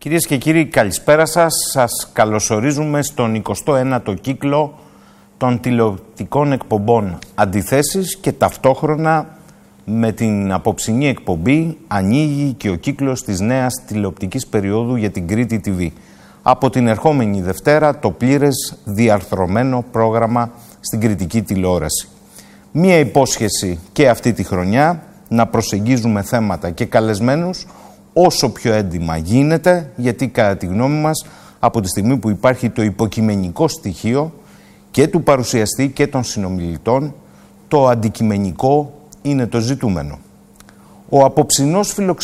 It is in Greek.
Κυρίες και κύριοι, καλησπέρα σας. Σας καλωσορίζουμε στον 29ο κύκλο των τηλεοπτικών εκπομπών Αντιθέσεις και ταυτόχρονα με την απόψινή εκπομπή ανοίγει και ο κύκλος της νέας τηλεοπτικής περίοδου για την Κρήτη TV. Από την ερχόμενη Δευτέρα το πλήρες διαρθρωμένο πρόγραμμα στην κριτική τηλεόραση. Μία υπόσχεση και αυτή τη χρονιά να προσεγγίζουμε θέματα και καλεσμένους όσο πιο έντιμα γίνεται, γιατί κατά τη γνώμη μας από τη στιγμή που υπάρχει το υποκειμενικό στοιχείο και του παρουσιαστή και των συνομιλητών, το αντικειμενικό είναι το ζητούμενο. Ο απόψινός φιλοξενούμενος